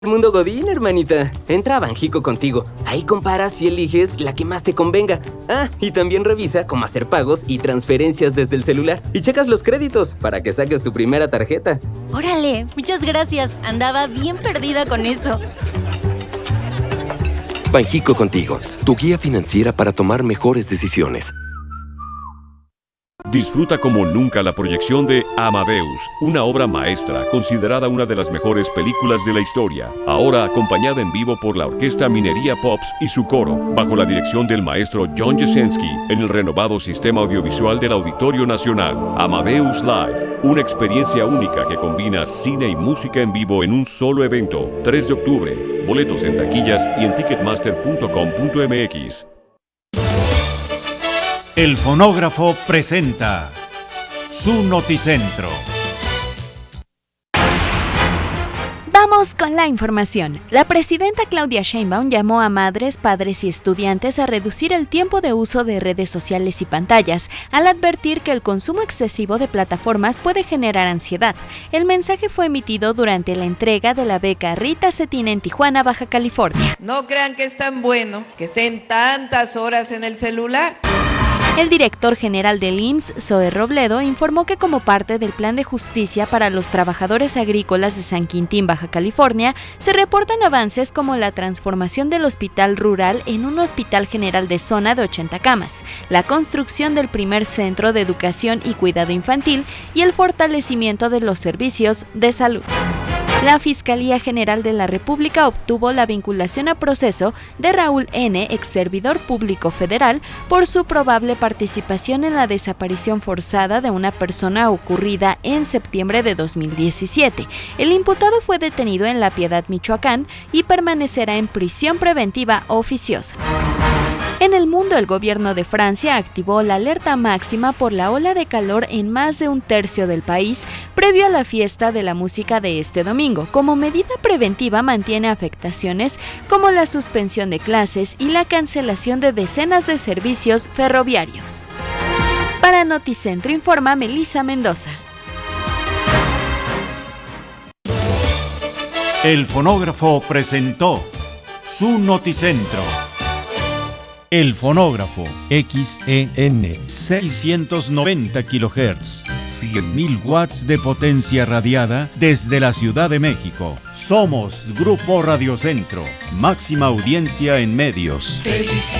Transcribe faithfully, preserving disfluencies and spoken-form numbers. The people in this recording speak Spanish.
Mundo Godín, hermanita. Entra a Banjico Contigo. Ahí comparas y eliges la que más te convenga. Ah, y también revisa cómo hacer pagos y transferencias desde el celular. Y checas los créditos para que saques tu primera tarjeta. ¡Órale! Muchas gracias. Andaba bien perdida con eso. Banjico Contigo, tu guía financiera para tomar mejores decisiones. Disfruta como nunca la proyección de Amadeus, una obra maestra considerada una de las mejores películas de la historia, ahora acompañada en vivo por la Orquesta Minería Pops y su coro, bajo la dirección del maestro John Jasenski, en el renovado sistema audiovisual del Auditorio Nacional. Amadeus Live, una experiencia única que combina cine y música en vivo en un solo evento. tres de octubre, boletos en taquillas y en ticketmaster punto com punto m x. El Fonógrafo presenta su Noticentro. Vamos con la información. La presidenta Claudia Sheinbaum llamó a madres, padres y estudiantes a reducir el tiempo de uso de redes sociales y pantallas, al advertir que el consumo excesivo de plataformas puede generar ansiedad. El mensaje fue emitido durante la entrega de la beca Rita Cetina en Tijuana, Baja California. No crean que es tan bueno que estén tantas horas en el celular. El director general del I M S S, Zoe Robledo, informó que como parte del Plan de Justicia para los Trabajadores Agrícolas de San Quintín, Baja California, se reportan avances como la transformación del hospital rural en un hospital general de zona de ochenta camas, la construcción del primer centro de educación y cuidado infantil y el fortalecimiento de los servicios de salud. La Fiscalía General de la República obtuvo la vinculación a proceso de Raúl N., ex servidor público federal, por su probable participación en la desaparición forzada de una persona ocurrida en septiembre de dos mil diecisiete. El imputado fue detenido en La Piedad, Michoacán, y permanecerá en prisión preventiva oficiosa. En el mundo, el gobierno de Francia activó la alerta máxima por la ola de calor en más de un tercio del país previo a la fiesta de la música de este domingo. Como medida preventiva, mantiene afectaciones como la suspensión de clases y la cancelación de decenas de servicios ferroviarios. Para Noticentro informa Melissa Mendoza. El Fonógrafo presentó su Noticentro. El Fonógrafo, X E N, seiscientos noventa kilohertz, cien mil watts de potencia radiada desde la Ciudad de México. Somos Grupo Radio Centro, máxima audiencia en medios. Felicidades.